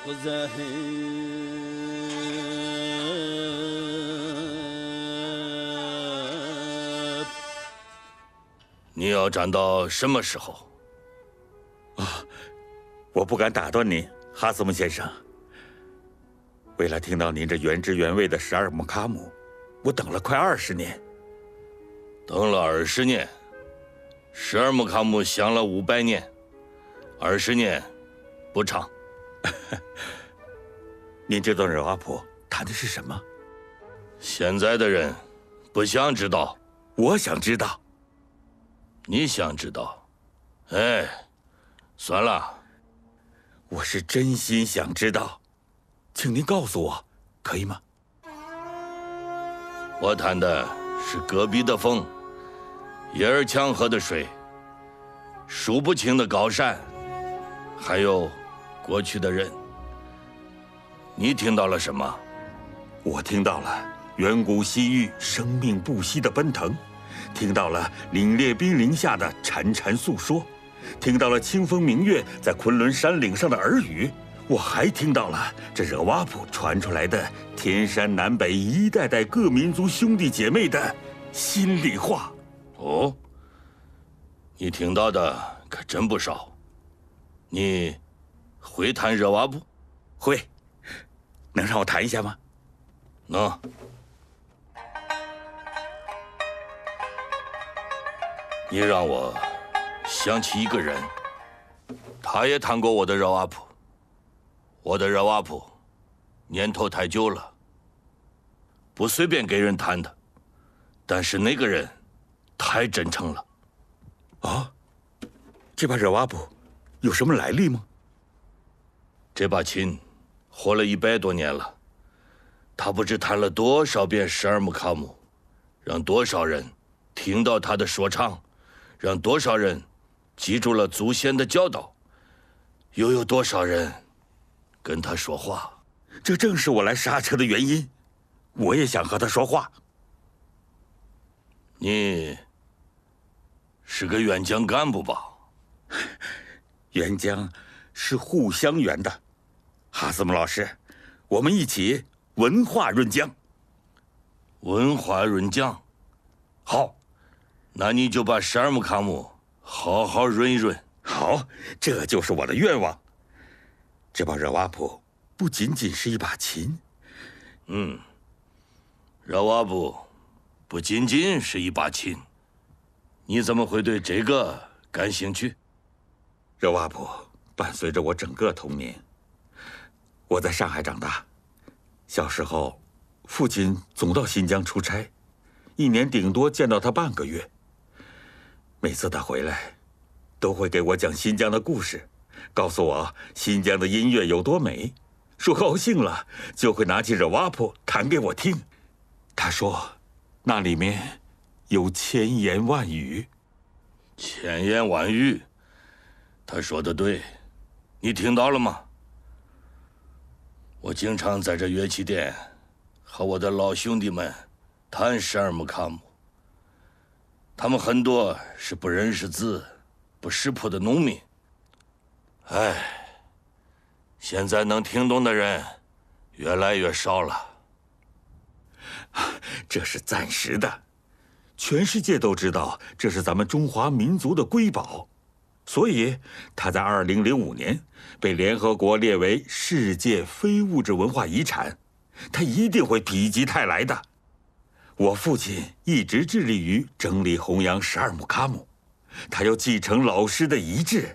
你要站到什么时候？ 我不敢打断您，哈斯姆先生。为了听到您这原汁原味的十二木卡姆，我等了快20年。 等了20年，十二木卡姆想了500年，20年不长。 您这段惹瓦普谈的是什么？ 现在的人不想知道。 我想知道。 你想知道？哎，算了。 我是真心想知道，请您告诉我，可以吗？ 我谈的是戈壁的风，耶尔强河的水，数不清的高山，还有过去的人。你听到了什么？ 我听到了远古西域生命不息的奔腾，听到了凛冽冰凌下的潺潺诉说，听到了清风明月在昆仑山岭上的耳语，我还听到了这惹瓦普传出来的天山南北一代代各民族兄弟姐妹的心里话。 哦，你听到的可真不少。你会弹惹瓦布？ 会。能让我弹一下吗？ 能。你让我想起一个人，他也弹过我的惹瓦普。我的惹瓦普年头太久了，不随便给人弹的。但是那个人太真诚了。 啊，这把惹瓦普有什么来历吗？ 这把琴活了100多年了，他不知弹了多少遍十二木卡姆，让多少人听到他的说唱，让多少人记住了祖先的教导，又有多少人跟他说话。 这正是我来刹车的原因，我也想和他说话。 你是个援疆干部吧？ 援疆是互相援的，哈斯姆老师，我们一起文化润疆。 文化润疆，好，那你就把十二木卡姆好好润一润。 好，这就是我的愿望。这把惹瓦普不仅仅是一把琴， 惹瓦布不仅仅是一把琴，你怎么会对这个感兴趣？ 惹瓦普伴随着我整个童年。我在上海长大，小时候，父亲总到新疆出差，1年顶多见到他半个月。每次他回来，都会给我讲新疆的故事，告诉我新疆的音乐有多美。说高兴了，就会拿起惹瓦普弹给我听。他说，那里面有千言万语。 千言万语，他说的对，你听到了吗？我经常在这乐器店和我的老兄弟们弹十二木卡姆，他们很多是不认识字、不识谱的农民。哎，现在能听懂的人越来越少了。 这是暂时的，全世界都知道这是咱们中华民族的瑰宝，所以它在2005年被联合国列为世界非物质文化遗产，它一定会否极泰来的。我父亲一直致力于整理弘扬十二木卡姆，他要继承老师的遗志，